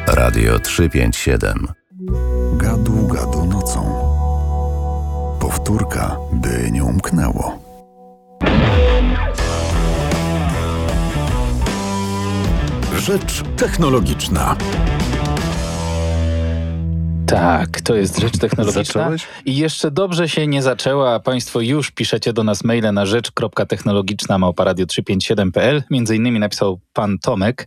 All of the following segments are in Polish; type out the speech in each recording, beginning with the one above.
Radio 357. Gadu, gadu nocą. Powtórka, by nie umknęło. Rzecz technologiczna. Tak, to jest rzecz technologiczna. Zacząłeś? I jeszcze dobrze się nie zaczęła, a Państwo już piszecie do nas maile na rzecz.technologiczna@radio357.pl. Między innymi napisał pan Tomek.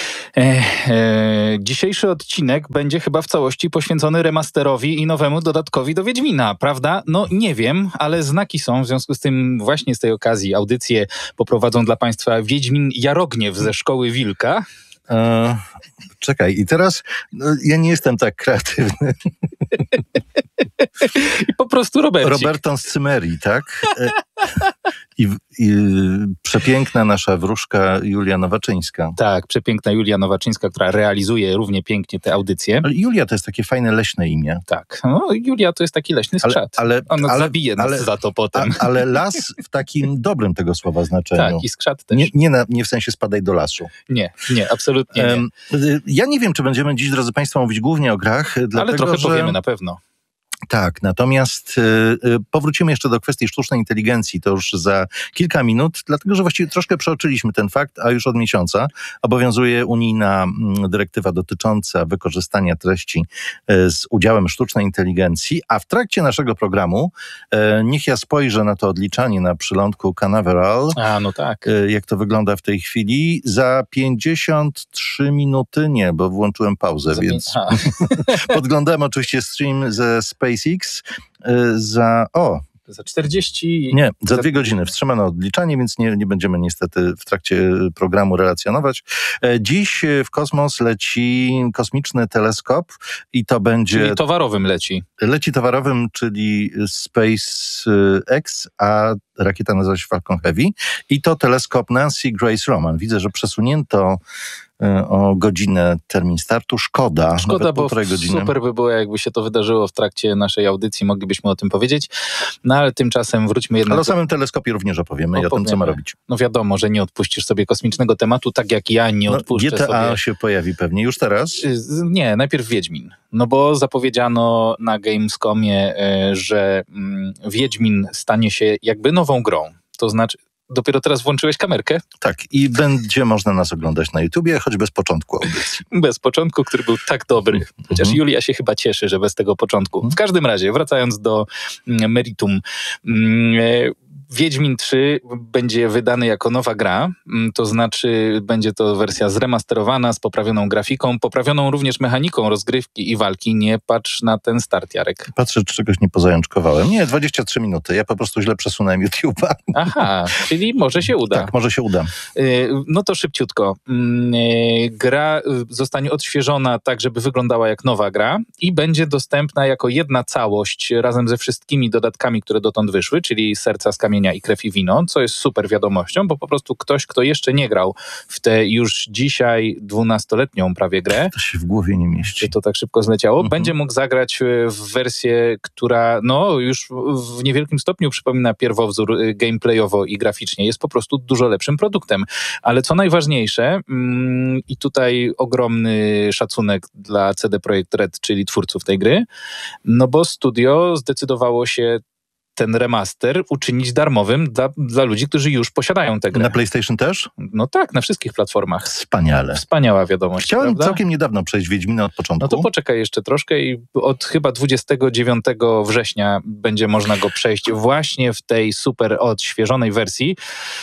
Dzisiejszy odcinek będzie chyba w całości poświęcony remasterowi i nowemu dodatkowi do Wiedźmina, prawda? No nie wiem, ale znaki są. W związku z tym właśnie z tej okazji audycję poprowadzą dla Państwa Wiedźmin Jarogniew ze Szkoły Wilka. Czekaj, i teraz ja nie jestem tak kreatywny. I po prostu Roberton z Cymerii, tak? I przepiękna nasza wróżka Julia Nowaczyńska. Tak, przepiękna Julia Nowaczyńska, która realizuje równie pięknie te audycje. Ale Julia to jest takie fajne, leśne imię. Tak, no Julia to jest taki leśny skrzat. Ona zabije nas za to potem. Ale las w takim dobrym tego słowa znaczeniu. Tak, i skrzat też. Nie w sensie spadaj do lasu. Nie, absolutnie nie. Ja nie wiem, czy będziemy dziś, drodzy Państwo, mówić głównie o grach. Ale trochę powiemy na pewno. Tak, natomiast powrócimy jeszcze do kwestii sztucznej inteligencji, to już za kilka minut, dlatego że właściwie troszkę przeoczyliśmy ten fakt, a już od miesiąca obowiązuje unijna dyrektywa dotycząca wykorzystania treści z udziałem sztucznej inteligencji, a w trakcie naszego programu, niech ja spojrzę na to odliczanie na przylądku Canaveral, no tak. Jak to wygląda w tej chwili, za 53 minuty, nie, bo włączyłem pauzę, więc podglądałem oczywiście stream ze SpaceX za 40... Nie, za 2 godziny wstrzymano odliczanie, więc nie będziemy niestety w trakcie programu relacjonować. Dziś w kosmos leci kosmiczny teleskop i to będzie... Czyli towarowym leci. Leci towarowym, czyli SpaceX, a rakieta nazywa się Falcon Heavy. I to teleskop Nancy Grace Roman. Widzę, że przesunięto o godzinę termin startu. Szkoda, bo super by było, jakby się to wydarzyło w trakcie naszej audycji, moglibyśmy o tym powiedzieć. No ale tymczasem wróćmy jednak... Ale o samym teleskopie również opowiemy i o tym, co ma robić. No wiadomo, że nie odpuścisz sobie kosmicznego tematu, tak jak ja nie odpuszczę GTA sobie... się pojawi pewnie już teraz? Nie, najpierw Wiedźmin. No bo zapowiedziano na Gamescomie, że Wiedźmin stanie się jakby nową grą. To znaczy... Dopiero teraz włączyłeś kamerkę? Tak, i będzie można nas oglądać na YouTubie, choć bez początku audycji. Bez początku, który był tak dobry. Chociaż Julia się chyba cieszy, że bez tego początku. W każdym razie, wracając do meritum. Wiedźmin 3 będzie wydany jako nowa gra, to znaczy będzie to wersja zremasterowana, z poprawioną grafiką, poprawioną również mechaniką rozgrywki i walki. Nie patrz na ten start, Jarek. Patrzę, czy czegoś nie pozajączkowałem. Nie, 23 minuty. Ja po prostu źle przesunąłem YouTube'a. Aha, czyli może się uda. Tak, może się uda. No to szybciutko. Gra zostanie odświeżona tak, żeby wyglądała jak nowa gra i będzie dostępna jako jedna całość razem ze wszystkimi dodatkami, które dotąd wyszły, czyli Serca z kamienia i Krew i wino, co jest super wiadomością, bo po prostu ktoś, kto jeszcze nie grał w tę już dzisiaj 12-letnią prawie grę, to się w głowie nie mieści. To tak szybko zleciało, będzie mógł zagrać w wersję, która już w niewielkim stopniu przypomina pierwowzór gameplayowo i graficznie. Jest po prostu dużo lepszym produktem. Ale co najważniejsze, i tutaj ogromny szacunek dla CD Projekt Red, czyli twórców tej gry, no bo studio zdecydowało się ten remaster uczynić darmowym dla ludzi, którzy już posiadają tę grę. Na PlayStation też? No tak, na wszystkich platformach. Wspaniale. Wspaniała wiadomość, Chciałem prawda? całkiem niedawno przejść Wiedźmina od początku. No to poczekaj jeszcze troszkę i od chyba 29 września będzie można go przejść właśnie w tej super odświeżonej wersji.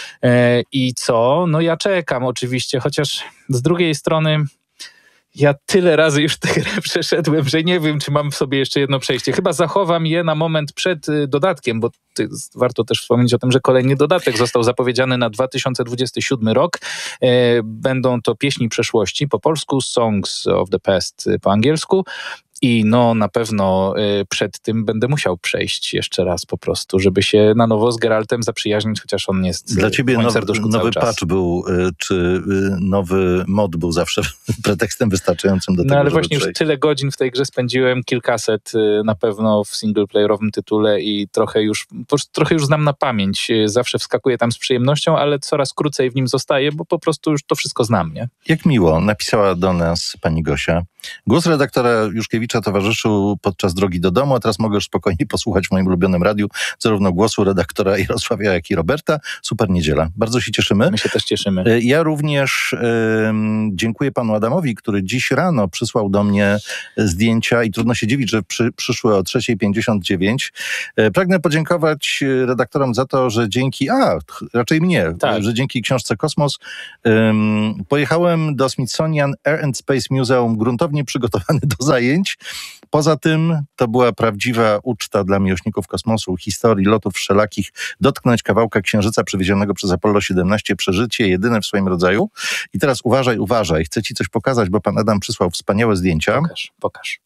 I co? No ja czekam oczywiście, chociaż z drugiej strony... Ja tyle razy już tę grę przeszedłem, że nie wiem, czy mam w sobie jeszcze jedno przejście. Chyba zachowam je na moment przed dodatkiem, bo warto też wspomnieć o tym, że kolejny dodatek został zapowiedziany na 2027 rok. Będą to pieśni przeszłości po polsku, Songs of the Past po angielsku. I no na pewno przed tym będę musiał przejść jeszcze raz po prostu, żeby się na nowo z Geraltem zaprzyjaźnić, chociaż on jest dla ciebie w moim serduszku nowy cały czas. patch był, czy nowy mod był zawsze pretekstem wystarczającym do tego, ale żeby właśnie przejść. Już tyle godzin w tej grze spędziłem, kilkaset na pewno w singleplayerowym tytule i trochę już znam na pamięć. Zawsze wskakuję tam z przyjemnością, ale coraz krócej w nim zostaję, bo po prostu już to wszystko znam, nie? Jak miło, napisała do nas pani Gosia. Głos redaktora Juszkiewicza towarzyszył podczas drogi do domu, a teraz mogę już spokojnie posłuchać w moim ulubionym radiu zarówno głosu redaktora Jarosławia, jak i Roberta. Super niedziela. Bardzo się cieszymy. My się też cieszymy. Ja również dziękuję panu Adamowi, który dziś rano przysłał do mnie zdjęcia i trudno się dziwić, że przyszły o 3:59. Pragnę podziękować redaktorom za to, że raczej mnie, Tak. że dzięki książce Kosmos pojechałem do Smithsonian Air and Space Museum gruntownie przygotowany do zajęć. Poza tym to była prawdziwa uczta dla miłośników kosmosu, historii, lotów wszelakich, dotknąć kawałka księżyca przywiezionego przez Apollo 17, przeżycie jedyne w swoim rodzaju. I teraz uważaj, chcę ci coś pokazać, bo pan Adam przysłał wspaniałe zdjęcia. Pokaż.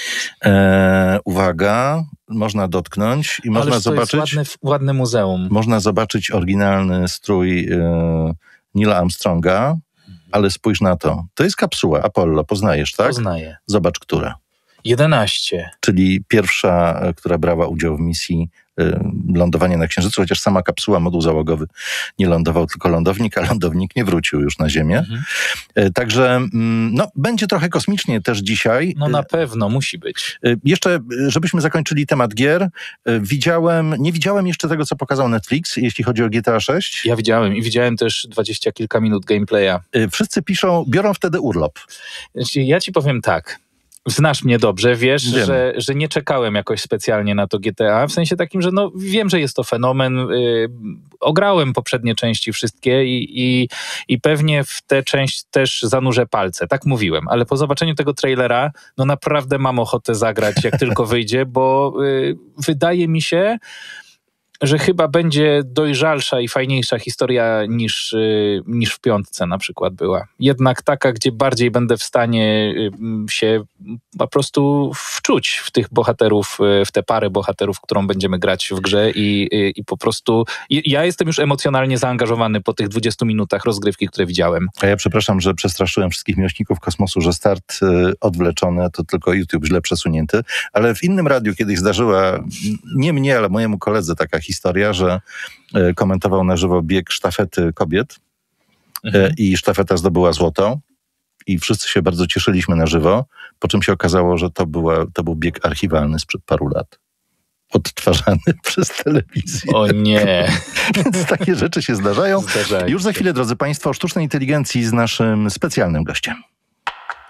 Uwaga, można dotknąć i można zobaczyć. To jest ładne muzeum. Można zobaczyć oryginalny strój Neila Armstronga, ale spójrz na to. To jest kapsuła Apollo, poznajesz, tak? Poznaję. Zobacz, która. 11. Czyli pierwsza, która brała udział w misji lądowania na Księżycu, chociaż sama kapsuła, moduł załogowy nie lądował, tylko lądownik, a lądownik nie wrócił już na Ziemię. Także będzie trochę kosmicznie też dzisiaj. No na pewno, musi być. Jeszcze, żebyśmy zakończyli temat gier, nie widziałem jeszcze tego, co pokazał Netflix, jeśli chodzi o GTA 6. Ja widziałem też 20 kilka minut gameplaya. Wszyscy biorą wtedy urlop. Ja ci powiem tak. Znasz mnie dobrze, wiesz, że nie czekałem jakoś specjalnie na to GTA, w sensie takim, że wiem, że jest to fenomen. Ograłem poprzednie części wszystkie i pewnie w tę część też zanurzę palce, tak mówiłem, ale po zobaczeniu tego trailera, naprawdę mam ochotę zagrać, jak tylko wyjdzie, bo wydaje mi się, że chyba będzie dojrzalsza i fajniejsza historia niż w 5 na przykład była. Jednak taka, gdzie bardziej będę w stanie się po prostu wczuć w tych bohaterów, w tę parę bohaterów, którą będziemy grać w grze i po prostu ja jestem już emocjonalnie zaangażowany po tych 20 minutach rozgrywki, które widziałem. A ja przepraszam, że przestraszyłem wszystkich miłośników kosmosu, że start odwleczony, to tylko YouTube źle przesunięty, ale w innym radiu kiedyś zdarzyła, nie mnie, ale mojemu koledze taka historia, że komentował na żywo bieg sztafety kobiet i sztafeta zdobyła złoto i wszyscy się bardzo cieszyliśmy na żywo, po czym się okazało, że to był bieg archiwalny sprzed paru lat. Odtwarzany przez telewizję. O nie. Więc takie rzeczy się zdarzają. Już za chwilę, drodzy Państwo, o sztucznej inteligencji z naszym specjalnym gościem.